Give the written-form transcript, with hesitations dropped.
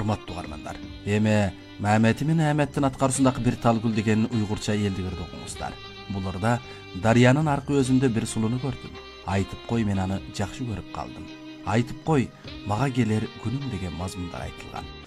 урматтуу угармандар. Эми Мамети менен Ахметтин аткаруусундагы бир талгүл деген уйгурча элдигирди окуңуздар. Буларда Дарыянын аркы өзүндө бир сулууну көрдүм. Айтып кой, мен аны жакшы көрүп калдым. Айтып кой, мага келер күнүм деген мазмундар айтылган.